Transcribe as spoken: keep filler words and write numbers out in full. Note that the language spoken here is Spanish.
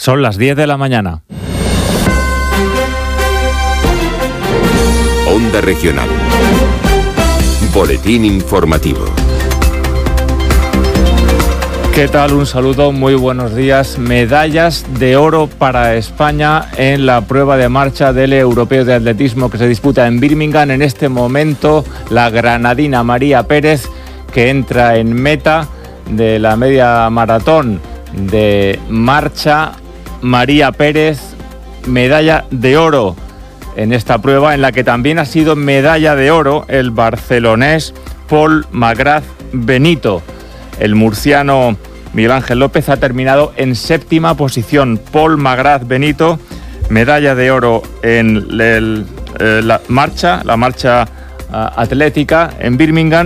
Son las diez de la mañana. Onda Regional. Boletín informativo. ¿Qué tal? Un saludo, muy buenos días. Medallas de oro para España en la prueba de marcha del Europeo de Atletismo que se disputa en Birmingham. En este momento, la granadina María Pérez, que entra en meta de la media maratón de marcha. María Pérez, medalla de oro en esta prueba, en la que también ha sido medalla de oro el barcelonés Pol Magraz Benito. El murciano Miguel Ángel López ha terminado en séptima posición. Pol Magraz Benito, medalla de oro en el, eh, la marcha, la marcha uh, atlética en Birmingham.